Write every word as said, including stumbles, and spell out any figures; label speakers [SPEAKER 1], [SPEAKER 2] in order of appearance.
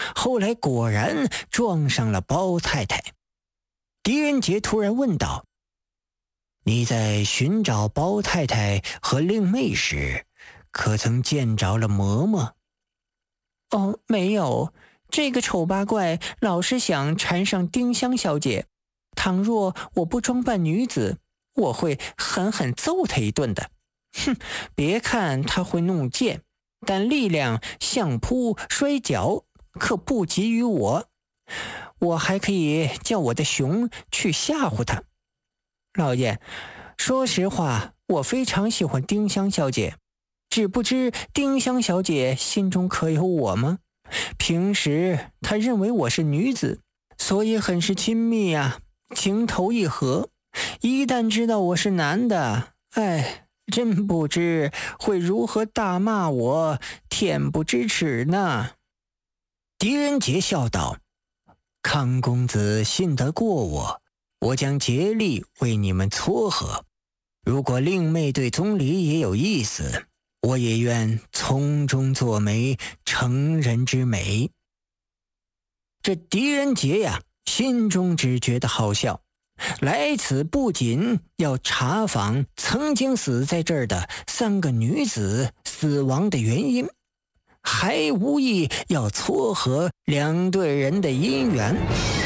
[SPEAKER 1] 后来果然撞上了包太太。狄仁杰突然问道：你在寻找包太太和令妹时，可曾见着了嬷嬷？
[SPEAKER 2] 哦，没有，这个丑八怪老是想缠上丁香小姐，倘若我不装扮女子，我会狠狠揍他一顿的。哼，别看他会弄剑，但力量相扑摔跤可不及于我。我还可以叫我的熊去吓唬他。老爷，说实话，我非常喜欢丁香小姐，只不知丁香小姐心中可有我吗？平时她认为我是女子，所以很是亲密啊，情投意合。一旦知道我是男的，哎，真不知会如何大骂我，恬不知耻呢。
[SPEAKER 1] 狄仁杰笑道：康公子信得过我，我将竭力为你们撮合。如果令妹对宗理也有意思，我也愿从中作媒，成人之美。这狄仁杰呀，心中只觉得好笑，来此不仅要查访曾经死在这儿的三个女子死亡的原因，还无意要撮合两对人的姻缘。